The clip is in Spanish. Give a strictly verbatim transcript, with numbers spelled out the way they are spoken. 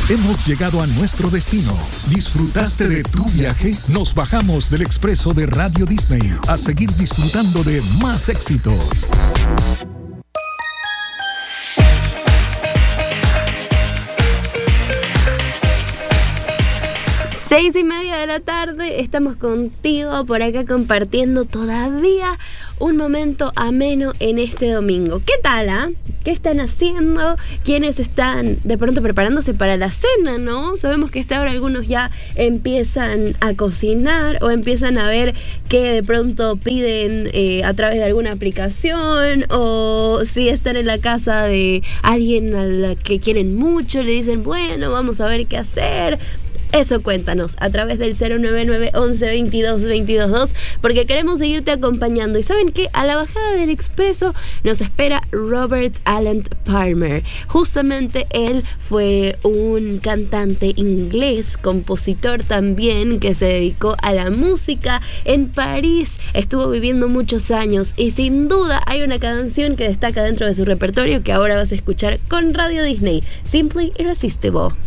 Hemos llegado a nuestro destino. ¿Disfrutaste de tu viaje? Nos bajamos del expreso de Radio Disney a seguir disfrutando de más éxitos. Seis y media de la tarde, estamos contigo por acá compartiendo todavía un momento ameno en este domingo. ¿Qué tal, ah? ¿Eh? ¿Qué están haciendo? ¿Quiénes están de pronto preparándose para la cena, no? Sabemos que hasta ahora algunos ya empiezan a cocinar o empiezan a ver que de pronto piden eh, a través de alguna aplicación, o si están en la casa de alguien a la que quieren mucho, le dicen, bueno, vamos a ver qué hacer. Eso cuéntanos a través del cero nueve nueve once veintidós veintidós dos, porque queremos seguirte acompañando. Y ¿saben qué? A la bajada del expreso nos espera Robert Alan Palmer. Justamente él fue un cantante inglés, compositor también, que se dedicó a la música en París. Estuvo viviendo muchos años y sin duda hay una canción que destaca dentro de su repertorio que ahora vas a escuchar con Radio Disney, Simply Irresistible.